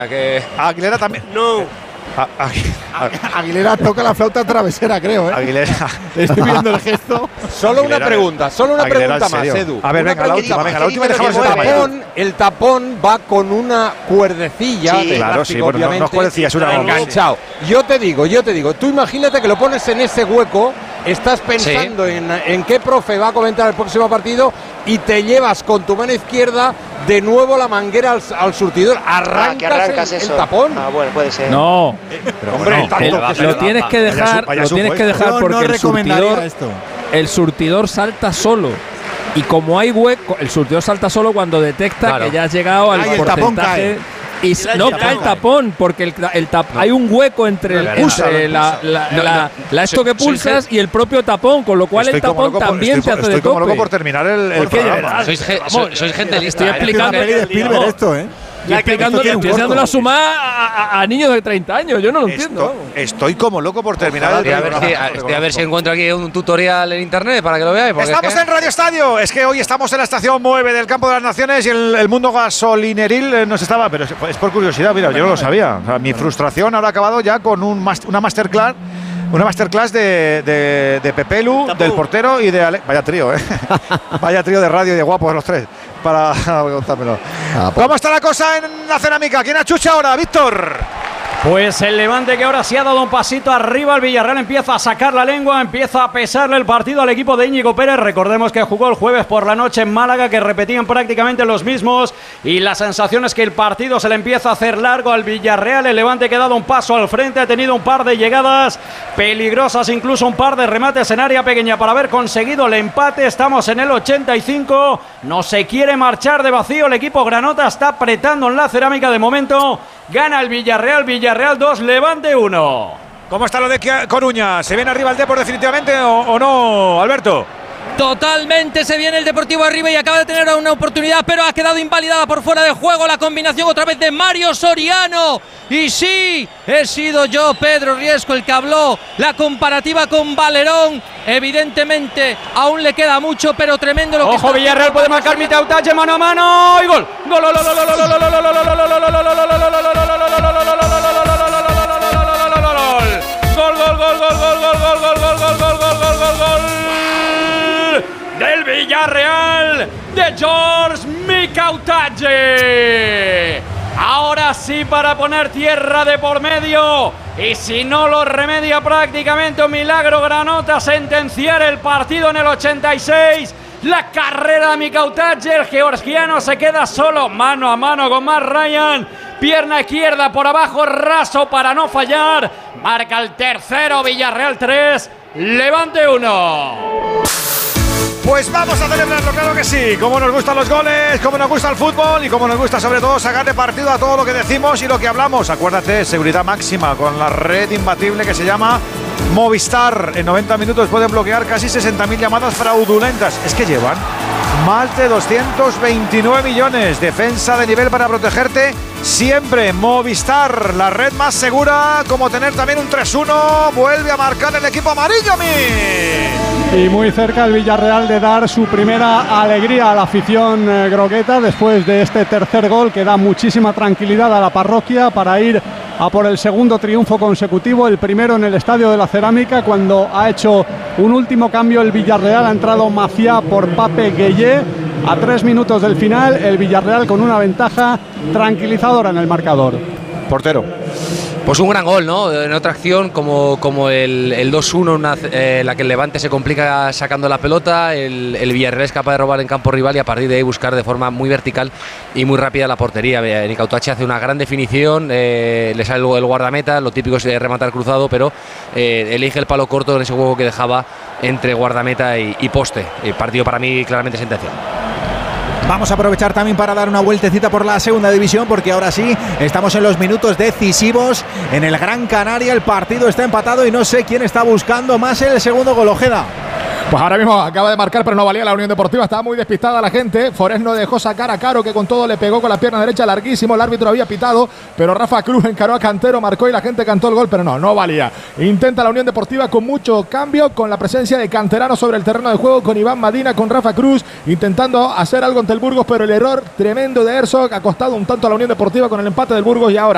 Aguilera también. No. Aguilera toca la flauta travesera, creo, ¿eh? Aguilera. Estoy viendo el gesto. Solo una pregunta más, Edu. A ver, venga, la última dejamos el tapón. El tapón va con una cuerdecilla. Sí, claro, sí, bueno, no es cuerdecilla, es una enganchado. Yo te digo, tú imagínate que lo pones en ese hueco, estás pensando en qué profe va a comentar el próximo partido y te llevas con tu mano izquierda de nuevo la manguera al surtidor. Arrancas el tapón. Ah, bueno, puede ser. No, pero hombre, lo tienes que dejar, porque el surtidor salta solo. Y como hay hueco, el surtidor salta solo cuando detecta que ya has llegado al porcentaje. Y no cae el tapón, porque hay un hueco entre esto que pulsas y el propio tapón, con lo cual el tapón también te hace de tope. Estoy como loco por terminar el programa. Sois gente lista. Estoy explicando esto, ¿eh? Estoy enseñando la suma a niños de 30 años. Yo no lo entiendo. Estoy como loco por terminar el programa. Estoy a ver si encuentro aquí un tutorial en internet para que lo veáis. Estamos en Radio Estadio. Es que hoy estamos en la estación 9 del Campo de las Naciones y el mundo gasolineril nos estaba. Pero es por curiosidad, mira, yo no lo sabía. O sea, mi frustración ahora ha acabado ya con una masterclass. Una masterclass de Pepelu, del portero y de vaya trío, vaya trío de radio y de guapos los tres. Para contármelo. ¿Cómo está la cosa en la cerámica? ¿Quién achucha ahora, Víctor? Pues el Levante, que ahora sí ha dado un pasito arriba. El Villarreal empieza a sacar la lengua, empieza a pesarle el partido al equipo de Íñigo Pérez. Recordemos que jugó el jueves por la noche en Málaga, que repetían prácticamente los mismos, y la sensación es que el partido se le empieza a hacer largo al Villarreal. El Levante, que ha dado un paso al frente, ha tenido un par de llegadas peligrosas, incluso un par de remates en área pequeña para haber conseguido el empate. Estamos en el 85, no se quiere marchar de vacío el equipo granota, está apretando en la cerámica de momento. Gana el Villarreal, Villarreal 2, Levante 1. ¿Cómo está lo de Coruña? ¿Se viene arriba el Depor definitivamente o no, Alberto? Totalmente se viene el Deportivo arriba y acaba de tener una oportunidad, pero ha quedado invalidada por fuera de juego. La combinación otra vez de Mario Soriano. Y sí, he sido yo, Pedro Riesco, el que habló. La comparativa con Valerón. Evidentemente, aún le queda mucho, pero tremendo lo que Ojo, Villarreal puede marcar Mitautache mano a mano. Y gol. Gol. Del Villarreal de George Mitautache. Ahora sí, para poner tierra de por medio, y si no lo remedia prácticamente un milagro granota, sentenciar el partido en el 86. La carrera de Mitautache, el georgiano se queda solo mano a mano con Matt Ryan. Pierna izquierda por abajo, raso para no fallar. Marca el tercero, Villarreal 3, Levante 1. Pues vamos a celebrarlo, claro que sí. Como nos gustan los goles, como nos gusta el fútbol y como nos gusta sobre todo sacarle partido a todo lo que decimos y lo que hablamos. Acuérdate, seguridad máxima con la red imbatible que se llama Movistar. En 90 minutos pueden bloquear casi 60.000 llamadas fraudulentas. Es que llevan más de 229 millones. Defensa de nivel para protegerte siempre. Movistar, la red más segura, como tener también un 3-1. Vuelve a marcar el equipo amarillo, Y muy cerca el Villarreal de dar su primera alegría a la afición grogueta después de este tercer gol que da muchísima tranquilidad a la parroquia para ir a por el segundo triunfo consecutivo, el primero en el Estadio de la Cerámica, cuando ha hecho un último cambio el Villarreal. Ha entrado Maciá por Pape Gueye a 3 minutos del final, el Villarreal con una ventaja tranquilizadora en el marcador. Portero. Pues un gran gol, ¿no? En otra acción como el 2-1, la que el Levante se complica sacando la pelota, el Villarreal es capaz de robar en campo rival y a partir de ahí buscar de forma muy vertical y muy rápida la portería. Mitautache hace una gran definición, le sale luego el guardameta, lo típico es rematar cruzado, pero elige el palo corto en ese juego que dejaba entre guardameta y poste. El partido para mí claramente sentenciado. Vamos a aprovechar también para dar una vueltecita por la segunda división, porque ahora sí estamos en los minutos decisivos en el Gran Canaria. El partido está empatado y no sé quién está buscando más el segundo gol. Ojeda. Pues ahora mismo acaba de marcar, pero no valía la Unión Deportiva. Estaba muy despistada la gente. Forés no dejó sacar a Caro, que con todo le pegó con la pierna derecha larguísimo. El árbitro había pitado, pero Rafa Cruz encaró a Cantero, marcó y la gente cantó el gol, pero no valía. Intenta la Unión Deportiva con mucho cambio, con la presencia de canteranos sobre el terreno de juego, con Iván Madina, con Rafa Cruz, intentando hacer algo ante el Burgos, pero el error tremendo de Herzog ha costado un tanto a la Unión Deportiva con el empate del Burgos. Y ahora